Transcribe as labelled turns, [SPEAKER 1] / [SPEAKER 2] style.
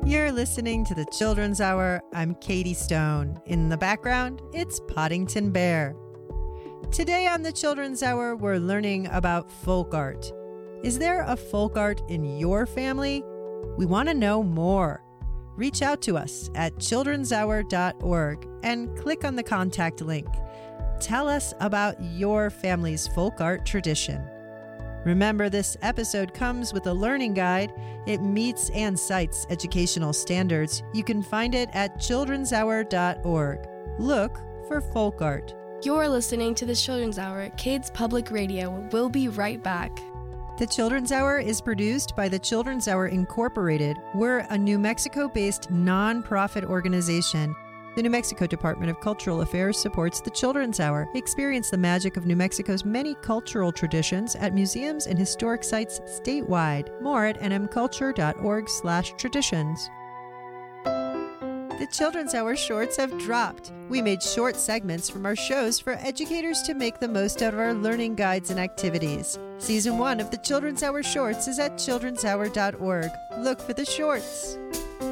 [SPEAKER 1] You're listening to the Children's Hour. I'm Katie Stone. In the background, it's Poddington Bear. Today on the Children's Hour, we're learning about folk art. Is there a folk art in your family? We want to know more. Reach out to us at childrenshour.org and click on the contact link. Tell us about your family's folk art tradition. Remember, this episode comes with a learning guide. It meets and cites educational standards. You can find it at childrenshour.org. Look for folk art.
[SPEAKER 2] You're listening to the Children's Hour at Kids Public Radio. We'll be right back.
[SPEAKER 1] The Children's Hour is produced by the Children's Hour Incorporated. We're a New Mexico-based nonprofit organization. The New Mexico Department of Cultural Affairs supports the Children's Hour. Experience the magic of New Mexico's many cultural traditions at museums and historic sites statewide. More at nmculture.org/traditions. The Children's Hour shorts have dropped. We made short segments from our shows for educators to make the most out of our learning guides and activities. Season 1 of the Children's Hour shorts is at childrenshour.org. Look for the shorts.